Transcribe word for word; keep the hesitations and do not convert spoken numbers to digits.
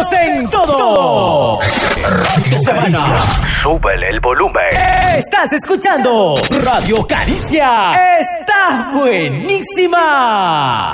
¡Estamos en todo! Radio Semana. Súbele el volumen. Estás escuchando Radio Caricia. ¡Está buenísima!